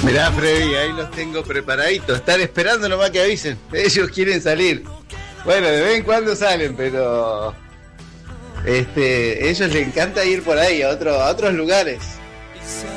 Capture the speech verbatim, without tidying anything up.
Mirá, Freddy, ahí los tengo preparaditos. Están esperando nomás que avisen. Ellos quieren salir. Bueno, de vez en cuando salen, pero este, ellos les encanta ir por ahí, a, otro, a otros lugares.